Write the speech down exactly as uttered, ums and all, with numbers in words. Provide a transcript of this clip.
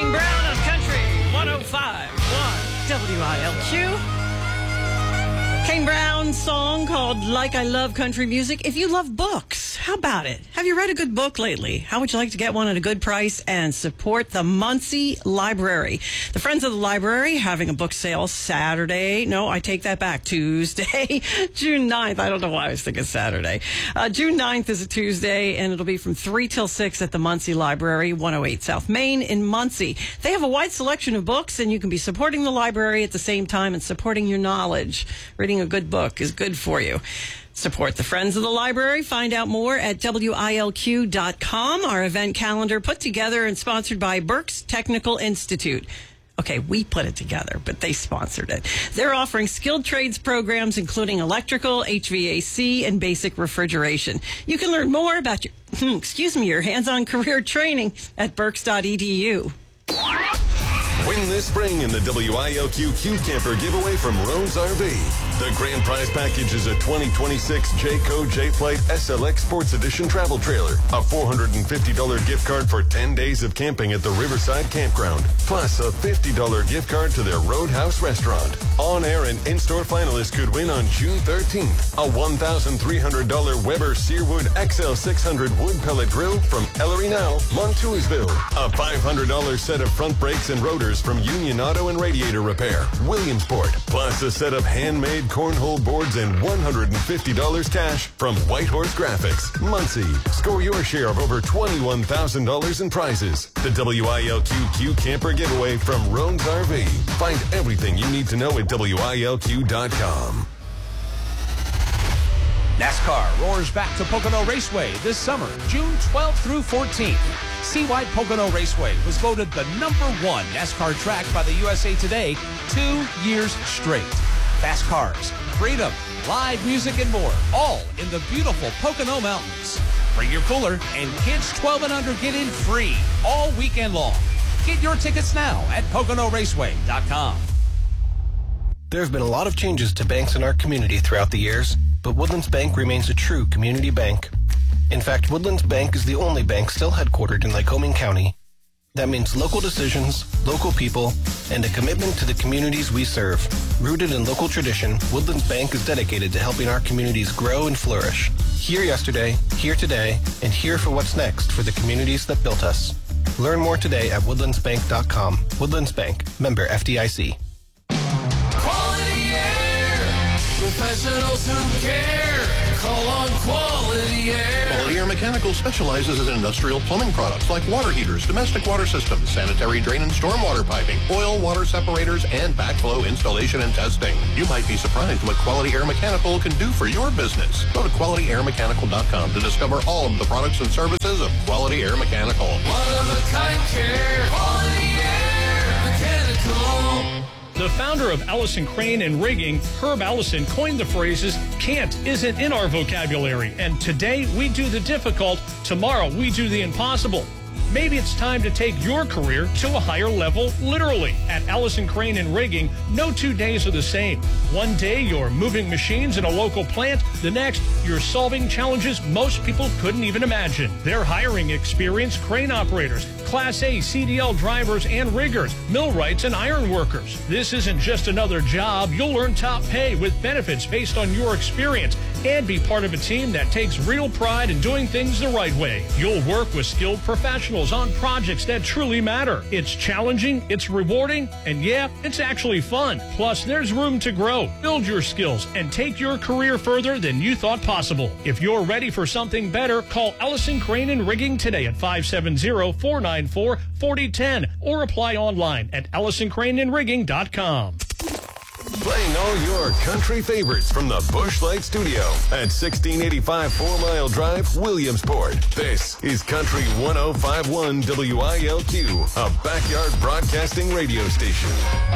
Kane Brown on Country one oh five point one W I L Q. Kane Brown's song called Like I Love Country Music. If you love books, how about it? Have you read a good book lately? How would you like to get one at a good price and support the Muncie Library? The Friends of the Library having a book sale Saturday. No, I take that back. Tuesday, June ninth. I don't know why I was thinking Saturday. Uh, June ninth is a Tuesday, and it'll be from three till six at the Muncie Library, one oh eight South Main in Muncie. They have a wide selection of books, and you can be supporting the library at the same time and supporting your knowledge. Reading a good book is good for you. Support the Friends of the Library. Find out more at W I L Q dot com. Our event calendar put together and sponsored by Berks Technical Institute. Okay, we put it together, but they sponsored it. They're offering skilled trades programs, including electrical, H V A C, and basic refrigeration. You can learn more about your, excuse me, your hands-on career training at berks dot e d u. Win this spring in the W I L Q Q Camper giveaway from Rhodes R V. The grand prize package is a twenty twenty-six Jayco J-Flight S L X Sports Edition travel trailer, a four hundred fifty dollars gift card for ten days of camping at the Riverside Campground, plus a fifty dollars gift card to their Roadhouse restaurant. On-air and in-store finalists could win on June thirteenth a one thousand three hundred dollars Weber Searwood X L six hundred wood pellet grill from Ellery Now, Montoursville, a five hundred dollars set of front brakes and rotors from Union Auto and Radiator Repair, Williamsport, plus a set of handmade cornhole boards and one hundred fifty dollars cash from Whitehorse Graphics, Muncie. Score your share of over twenty-one thousand dollars in prizes. The W I L Q Q Camper giveaway from Rhodes R V. Find everything you need to know at W I L Q dot com. NASCAR roars back to Pocono Raceway this summer, June twelfth through fourteenth. Seawide Pocono Raceway was voted the number one NASCAR track by the U S A Today two years straight. Fast cars, freedom, live music, and more, all in the beautiful Pocono Mountains. Bring your cooler, and kids twelve and under get in free all weekend long. Get your tickets now at Pocono Raceway dot com. There have been a lot of changes to banks in our community throughout the years, but Woodlands Bank remains a true community bank. In fact, Woodlands Bank is the only bank still headquartered in Lycoming County. That means local decisions, local people, and a commitment to the communities we serve. Rooted in local tradition, Woodlands Bank is dedicated to helping our communities grow and flourish. Here yesterday, here today, and here for what's next for the communities that built us. Learn more today at woodlands bank dot com. Woodlands Bank, member F D I C. Quality Air, professionals who care. Call on Quality Air. Quality Air Mechanical specializes in industrial plumbing products like water heaters, domestic water systems, sanitary drain and stormwater piping, oil, water separators, and backflow installation and testing. You might be surprised what Quality Air Mechanical can do for your business. Go to quality air mechanical dot com to discover all of the products and services of Quality Air Mechanical. One of a kind care. Quality Air Mechanical. The founder of Allison Crane and Rigging, Herb Allison, coined the phrases, can't isn't in our vocabulary, and today we do the difficult, tomorrow we do the impossible. Maybe it's time to take your career to a higher level, literally. At Allison Crane and Rigging, no two days are the same. One day, you're moving machines in a local plant. The next, you're solving challenges most people couldn't even imagine. They're hiring experienced crane operators, Class A C D L drivers and riggers, millwrights and iron workers. This isn't just another job. You'll earn top pay with benefits based on your experience and be part of a team that takes real pride in doing things the right way. You'll work with skilled professionals on projects that truly matter. It's challenging, it's rewarding, and yeah, it's actually fun. Plus, there's room to grow, build your skills, and take your career further than you thought possible. If you're ready for something better, call Allison Crane and Rigging today at five seven zero, four nine four, four zero one zero or apply online at allison crane and rigging dot com. Playing all your country favorites from the Busch Light Studio at sixteen eighty-five Four Mile Drive, Williamsport. This is Country one oh five point one W I L Q, a backyard broadcasting radio station.